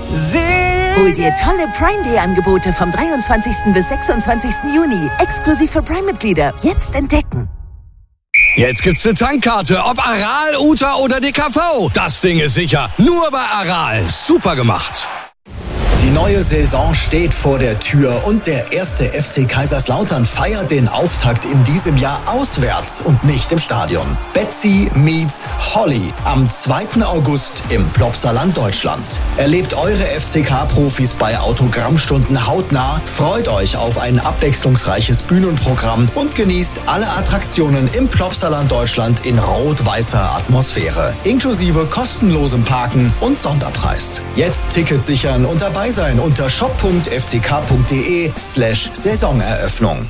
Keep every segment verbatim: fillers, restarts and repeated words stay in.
Hol dir tolle Prime-Day-Angebote vom dreiundzwanzigsten bis sechsundzwanzigsten Juni. Exklusiv für Prime-Mitglieder. Jetzt entdecken. Jetzt gibt's eine Tankkarte, ob Aral, Uta oder D K V. Das Ding ist sicher. Nur bei Aral. Super gemacht. Die neue Saison steht vor der Tür und der erste F C Kaiserslautern feiert den Auftakt in diesem Jahr auswärts und nicht im Stadion. Betsy meets Holly am zweiten August im Plopsaland Deutschland. Erlebt eure F C K-Profis bei Autogrammstunden hautnah, freut euch auf ein abwechslungsreiches Bühnenprogramm und genießt alle Attraktionen im Plopsaland Deutschland in rot-weißer Atmosphäre, inklusive kostenlosem Parken und Sonderpreis. Jetzt Tickets sichern und dabei sein unter shop punkt f c k punkt d e slash Saisoneröffnung.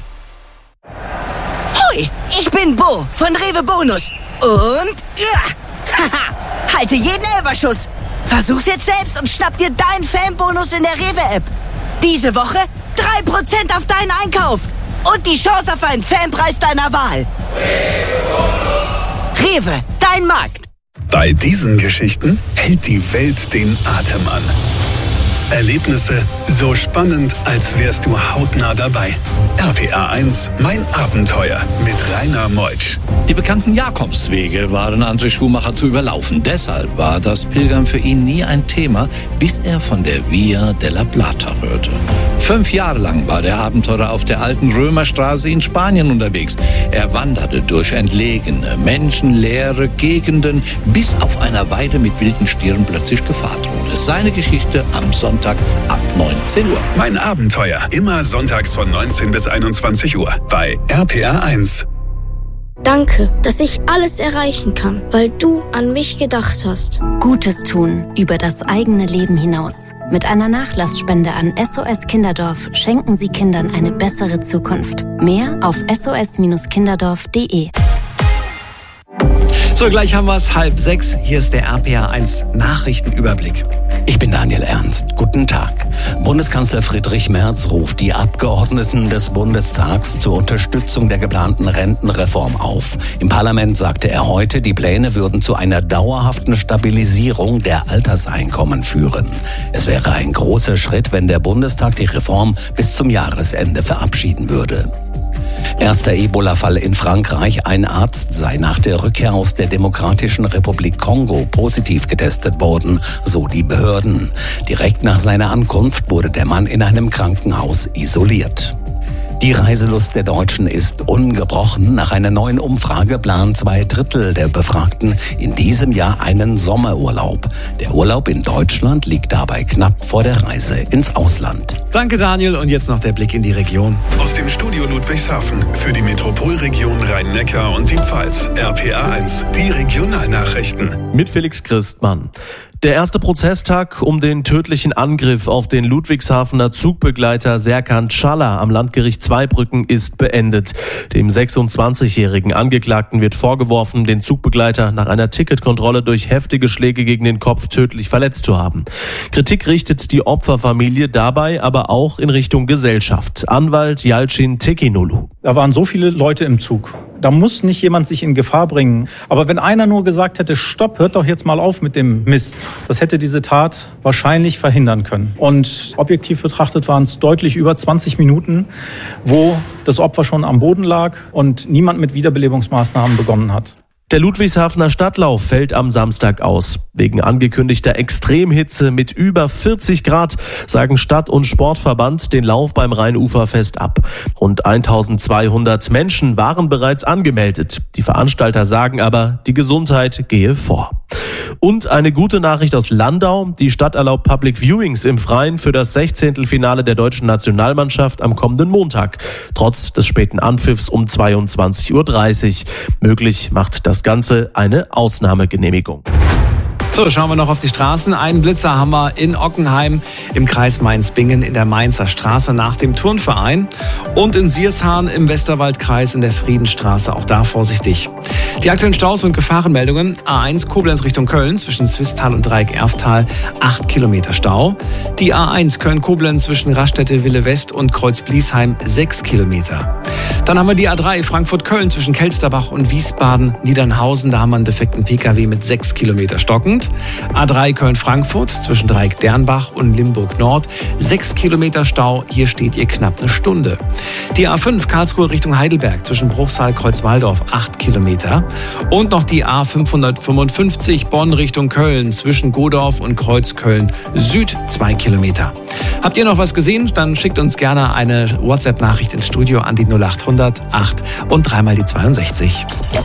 Hoi, ich bin Bo von Rewe Bonus und ja, haha, halte jeden Elferschuss. Versuch's jetzt selbst und schnapp dir deinen Fanbonus in der Rewe-App. Diese Woche drei Prozent auf deinen Einkauf und die Chance auf einen Fanpreis deiner Wahl. Rewe, dein Markt. Bei diesen Geschichten hält die Welt den Atem an. Erlebnisse so spannend, als wärst du hautnah dabei. R P R eins, mein Abenteuer mit Rainer Meutsch. Die bekannten Jakobswege waren André Schumacher zu überlaufen. Deshalb war das Pilgern für ihn nie ein Thema, bis er von der Via della Plata hörte. Fünf Jahre lang war der Abenteurer auf der alten Römerstraße in Spanien unterwegs. Er wanderte durch entlegene, menschenleere Gegenden, bis auf einer Weide mit wilden Stieren plötzlich Gefahr drohte. Seine Geschichte am Sonntag ab neunzehn Uhr. Mein Abenteuer, immer sonntags von neunzehn bis einundzwanzig Uhr bei R P R eins. Danke, dass ich alles erreichen kann, weil du an mich gedacht hast. Gutes tun über das eigene Leben hinaus. Mit einer Nachlassspende an S O S Kinderdorf schenken Sie Kindern eine bessere Zukunft. Mehr auf s o s kinderdorf punkt d e. So, gleich haben wir es, halb sechs. Hier ist der R P R eins Nachrichtenüberblick. Ich bin Daniel Ernst. Guten Tag. Bundeskanzler Friedrich Merz ruft die Abgeordneten des Bundestags zur Unterstützung der geplanten Rentenreform auf. Im Parlament sagte er heute, die Pläne würden zu einer dauerhaften Stabilisierung der Alterseinkommen führen. Es wäre ein großer Schritt, wenn der Bundestag die Reform bis zum Jahresende verabschieden würde. Erster Ebola-Fall in Frankreich. Ein Arzt sei nach der Rückkehr aus der Demokratischen Republik Kongo positiv getestet worden, so die Behörden. Direkt nach seiner Ankunft wurde der Mann in einem Krankenhaus isoliert. Die Reiselust der Deutschen ist ungebrochen. Nach einer neuen Umfrage planen zwei Drittel der Befragten in diesem Jahr einen Sommerurlaub. Der Urlaub in Deutschland liegt dabei knapp vor der Reise ins Ausland. Danke, Daniel. Und jetzt noch der Blick in die Region. Aus dem Studio Ludwigshafen für die Metropolregion Rhein-Neckar und die Pfalz. R P R eins, die Regionalnachrichten. Mit Felix Christmann. Der erste Prozesstag um den tödlichen Angriff auf den Ludwigshafener Zugbegleiter Serkan Çağlar am Landgericht Zweibrücken ist beendet. Dem sechsundzwanzigjährigen Angeklagten wird vorgeworfen, den Zugbegleiter nach einer Ticketkontrolle durch heftige Schläge gegen den Kopf tödlich verletzt zu haben. Kritik richtet die Opferfamilie dabei aber auch in Richtung Gesellschaft. Anwalt Yalçın Tekinolu. Da waren so viele Leute im Zug. Da muss nicht jemand sich in Gefahr bringen. Aber wenn einer nur gesagt hätte, stopp, hört doch jetzt mal auf mit dem Mist, das hätte diese Tat wahrscheinlich verhindern können. Und objektiv betrachtet waren es deutlich über zwanzig Minuten, wo das Opfer schon am Boden lag und niemand mit Wiederbelebungsmaßnahmen begonnen hat. Der Ludwigshafener Stadtlauf fällt am Samstag aus. Wegen angekündigter Extremhitze mit über vierzig Grad sagen Stadt- und Sportverband den Lauf beim Rheinuferfest ab. Rund eintausendzweihundert Menschen waren bereits angemeldet. Die Veranstalter sagen aber, die Gesundheit gehe vor. Und eine gute Nachricht aus Landau. Die Stadt erlaubt Public Viewings im Freien für das Sechzehntelfinale der deutschen Nationalmannschaft am kommenden Montag. Trotz des späten Anpfiffs um zweiundzwanzig Uhr dreißig. Möglich macht das Ganze eine Ausnahmegenehmigung. So, schauen wir noch auf die Straßen. Einen Blitzer haben wir in Ockenheim im Kreis Mainz-Bingen in der Mainzer Straße nach dem Turnverein und in Siershan im Westerwaldkreis in der Friedenstraße. Auch da vorsichtig. Die aktuellen Staus und Gefahrenmeldungen. A eins Koblenz Richtung Köln zwischen Zwistal und Dreieck Erftal acht Kilometer Stau. Die A eins Köln-Koblenz zwischen Raststätte Wille West und Kreuz Bliesheim sechs Kilometer. Dann haben wir die A drei Frankfurt-Köln zwischen Kelsterbach und Wiesbaden-Niedernhausen. Da haben wir einen defekten Pkw mit sechs Kilometer stockend. A drei Köln-Frankfurt zwischen Dreieck-Dernbach und Limburg-Nord. sechs Kilometer Stau. Hier steht ihr knapp eine Stunde. Die A fünf Karlsruhe Richtung Heidelberg zwischen Bruchsal-Kreuzwaldorf. acht Kilometer. Und noch die A fünfhundertfünfundfünfzig Bonn Richtung Köln zwischen Godorf und Kreuzköln Süd. zwei Kilometer. Habt ihr noch was gesehen? Dann schickt uns gerne eine WhatsApp-Nachricht ins Studio an die null acht hundert acht und dreimal die zweiundsechzig.